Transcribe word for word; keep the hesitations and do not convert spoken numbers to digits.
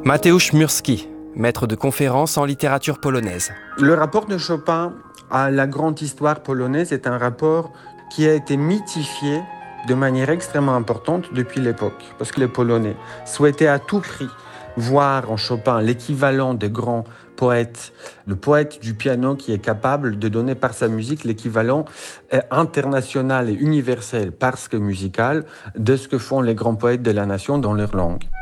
Mateusz Murski, maître de conférences en littérature polonaise. Le rapport de Chopin à la grande histoire polonaise est un rapport qui a été mythifié de manière extrêmement importante depuis l'époque, parce que les Polonais souhaitaient à tout prix voir en Chopin l'équivalent des grands poètes, le poète du piano qui est capable de donner par sa musique l'équivalent international et universel, parce que musical, de ce que font les grands poètes de la nation dans leur langue.